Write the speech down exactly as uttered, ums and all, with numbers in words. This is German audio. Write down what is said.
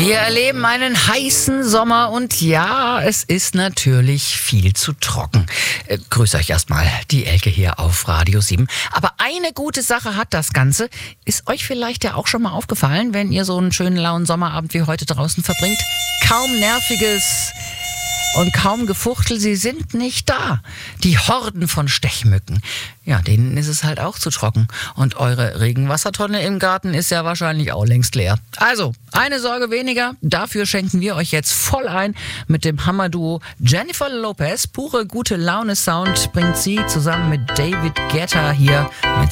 Wir erleben einen heißen Sommer und ja, es ist natürlich viel zu trocken. Äh, grüß euch erstmal, die Elke hier auf Radio sieben. Aber eine gute Sache hat das Ganze. Ist euch vielleicht ja auch schon mal aufgefallen, wenn ihr so einen schönen lauen Sommerabend wie heute draußen verbringt? Kaum Nerviges und kaum Gefuchtel, sie sind nicht da. Die Horden von Stechmücken. Ja, denen ist es halt auch zu trocken. Und eure Regenwassertonne im Garten ist ja wahrscheinlich auch längst leer. Also, eine Sorge weniger. Dafür schenken wir euch jetzt voll ein mit dem Hammerduo Jennifer Lopez. Pure gute Laune Sound bringt sie zusammen mit David Guetta hier mit